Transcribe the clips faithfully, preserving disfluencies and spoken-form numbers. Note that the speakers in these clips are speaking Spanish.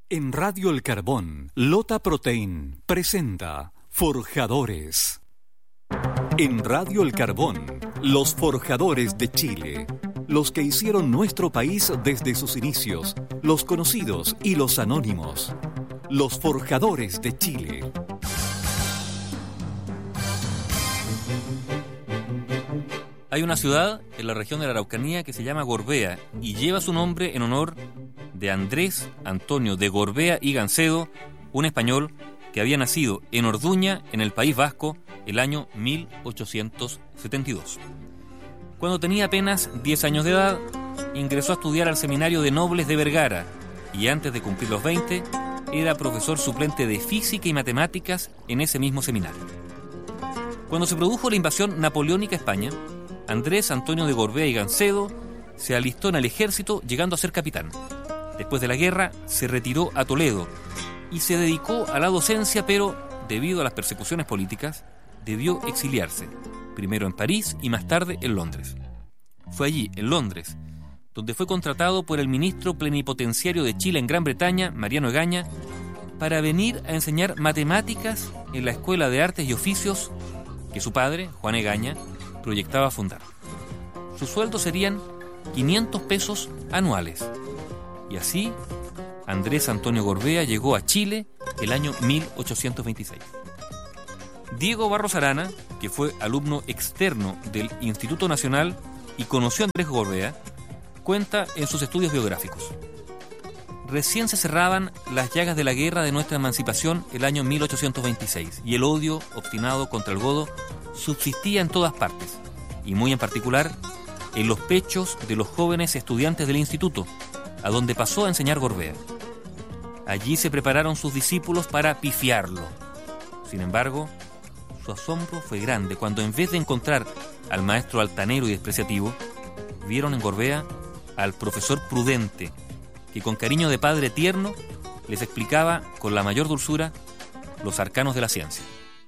En Radio El Carbón, Lota Protein presenta Forjadores. En Radio El Carbón, los forjadores de Chile. Los que hicieron nuestro país desde sus inicios, los conocidos y los anónimos. Los forjadores de Chile. Hay una ciudad en la región de la Araucanía que se llama Gorbea y lleva su nombre en honor de Andrés Antonio de Gorbea y Gancedo, un español que había nacido en Orduña, en el País Vasco, el año mil ochocientos setenta y dos. Cuando tenía apenas diez años de edad, ingresó a estudiar al Seminario de Nobles de Vergara y antes de cumplir los veinte, era profesor suplente de Física y Matemáticas en ese mismo seminario. Cuando se produjo la invasión napoleónica a España, Andrés Antonio de Gorbea y Gancedo se alistó en el ejército, llegando a ser capitán. Después de la guerra, se retiró a Toledo y se dedicó a la docencia, pero debido a las persecuciones políticas, debió exiliarse, primero en París y más tarde en Londres. Fue allí, en Londres, donde fue contratado por el ministro plenipotenciario de Chile en Gran Bretaña, Mariano Egaña, para venir a enseñar matemáticas en la Escuela de Artes y Oficios que su padre, Juan Egaña, proyectaba fundar. Su sueldo serían quinientos pesos anuales. Y así, Andrés Antonio Gorbea llegó a Chile el año mil ochocientos veintiséis. Diego Barros Arana, que fue alumno externo del Instituto Nacional y conoció a Andrés Gorbea, cuenta en sus estudios biográficos: recién se cerraban las llagas de la guerra de nuestra emancipación el año mil ochocientos veintiséis y el odio obstinado contra el godo subsistía en todas partes, y muy en particular en los pechos de los jóvenes estudiantes del instituto, a donde pasó a enseñar Gorbea. Allí se prepararon sus discípulos para pifiarlo. Sin embargo, su asombro fue grande cuando, en vez de encontrar al maestro altanero y despreciativo, vieron en Gorbea al profesor prudente, que con cariño de padre tierno les explicaba con la mayor dulzura los arcanos de la ciencia.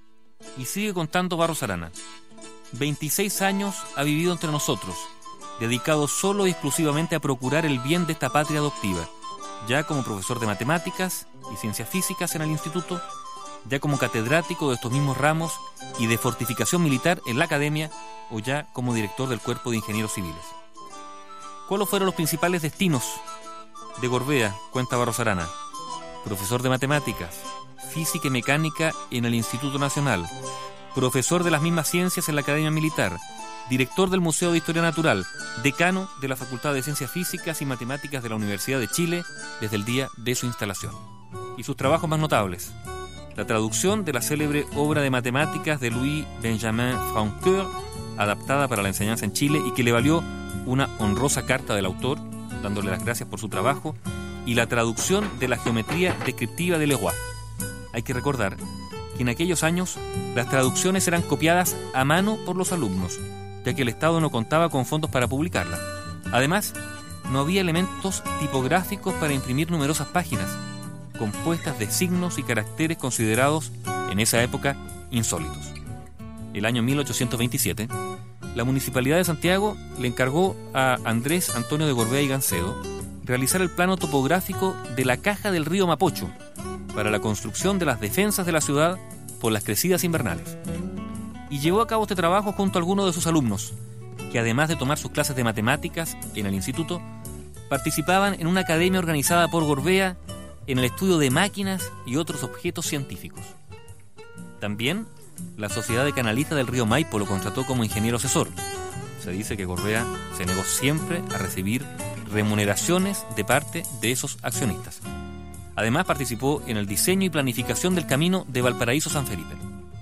Y sigue contando Barros Arana: veintiséis años ha vivido entre nosotros, dedicado solo y exclusivamente a procurar el bien de esta patria adoptiva, ya como profesor de matemáticas y ciencias físicas en el instituto, ya como catedrático de estos mismos ramos y de fortificación militar en la academia, o ya como director del Cuerpo de Ingenieros Civiles. ¿Cuáles fueron los principales destinos de Gorbea? Cuenta Barros Arana: profesor de matemáticas, física y mecánica en el Instituto Nacional, profesor de las mismas ciencias en la Academia Militar, director del Museo de Historia Natural, decano de la Facultad de Ciencias Físicas y Matemáticas de la Universidad de Chile desde el día de su instalación. Y sus trabajos más notables: la traducción de la célebre obra de matemáticas de Louis Benjamin Francoeur, adaptada para la enseñanza en Chile y que le valió una honrosa carta del autor, dándole las gracias por su trabajo, y la traducción de la geometría descriptiva de Leroy. Hay que recordar que en aquellos años las traducciones eran copiadas a mano por los alumnos, ya que el Estado no contaba con fondos para publicarla. Además, no había elementos tipográficos para imprimir numerosas páginas, compuestas de signos y caracteres considerados en esa época insólitos. El año mil ochocientos veintisiete, la Municipalidad de Santiago le encargó a Andrés Antonio de Gorbea y Gancedo realizar el plano topográfico de la caja del río Mapocho para la construcción de las defensas de la ciudad por las crecidas invernales. Y llevó a cabo este trabajo junto a algunos de sus alumnos, que además de tomar sus clases de matemáticas en el instituto, participaban en una academia organizada por Gorbea en el estudio de máquinas y otros objetos científicos. También la Sociedad de Canalistas del Río Maipo lo contrató como ingeniero asesor. Se dice que Gorbea se negó siempre a recibir remuneraciones de parte de esos accionistas. Además, participó en el diseño y planificación del camino de Valparaíso a San Felipe.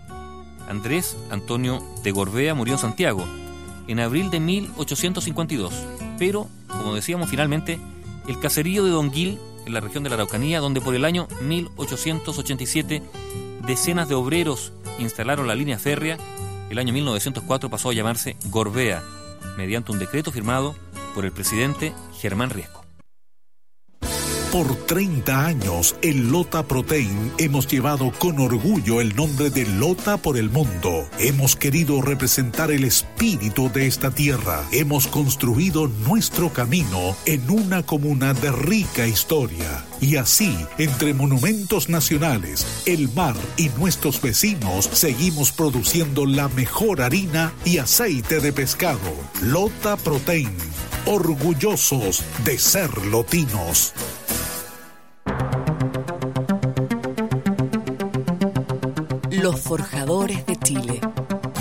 Andrés Antonio de Gorbea murió en Santiago en abril de mil ochocientos cincuenta y dos, pero, como decíamos, finalmente, el caserío de Don Gil, en la región de la Araucanía, donde por el año mil ochocientos ochenta y siete decenas de obreros instalaron la línea férrea, el año mil novecientos cuatro pasó a llamarse Gorbea, mediante un decreto firmado por el presidente Germán Riesco. Por treinta años, en Lota Protein hemos llevado con orgullo el nombre de Lota por el mundo. Hemos querido representar el espíritu de esta tierra. Hemos construido nuestro camino en una comuna de rica historia. Y así, entre monumentos nacionales, el mar y nuestros vecinos, seguimos produciendo la mejor harina y aceite de pescado. Lota Protein, orgullosos de ser lotinos. Los Forjadores de Chile.